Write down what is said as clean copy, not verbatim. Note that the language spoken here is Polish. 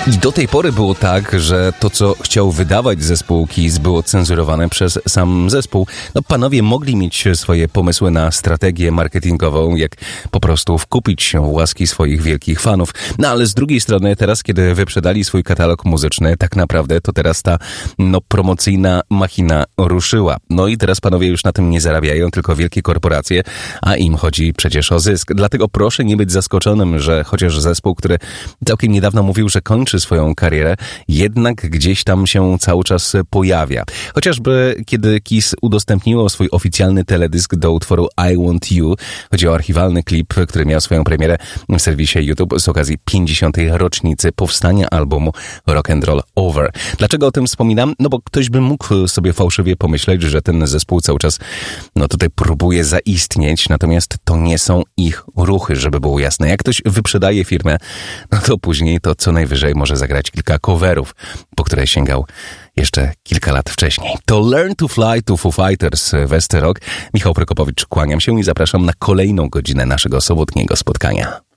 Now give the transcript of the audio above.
I do tej pory było tak, że to, co chciał wydawać zespół Kiss, było cenzurowane przez sam zespół. No, panowie mogli mieć swoje pomysły na strategię marketingową, jak po prostu wkupić się w łaski swoich wielkich fanów. No, ale z drugiej strony teraz, kiedy wyprzedali swój katalog muzyczny, tak naprawdę to teraz ta promocyjna machina ruszyła. No i teraz panowie już na tym nie zarabiają, tylko wielkie korporacje, a im chodzi przecież o zysk. Dlatego proszę nie być zaskoczonym, że chociaż zespół, który całkiem niedawno mówił, że kończy swoją karierę, jednak gdzieś tam się cały czas pojawia. Chociażby kiedy Kiss udostępniło swój oficjalny teledysk do utworu I Want You. Chodzi o archiwalny klip, który miał swoją premierę w serwisie YouTube z okazji 50. rocznicy powstania albumu Rock and Roll Over. Dlaczego o tym wspominam? No bo ktoś by mógł sobie fałszywie pomyśleć, że ten zespół cały czas tutaj próbuje zaistnieć, natomiast to nie są ich ruchy, żeby było jasne. Jak ktoś wyprzedaje firmę, no to później to co najwyżej może zagrać kilka coverów, po które sięgał jeszcze kilka lat wcześniej. To Learn to Fly to Foo Fighters w ST Rock. Michał Prokopowicz, kłaniam się i zapraszam na kolejną godzinę naszego sobotniego spotkania.